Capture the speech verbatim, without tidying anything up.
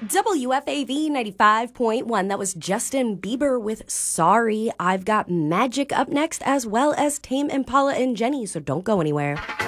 W F A V ninety-five point one. That was Justin Bieber with Sorry. I've got Magic up next, as well as Tame Impala and Jenny, so don't go anywhere.